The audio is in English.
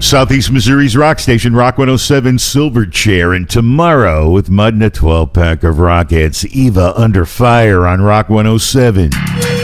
Southeast Missouri's rock station, Rock 107 Silverchair. And tomorrow, with Mud and a 12-pack of rock hits, Eva Under Fire on Rock 107.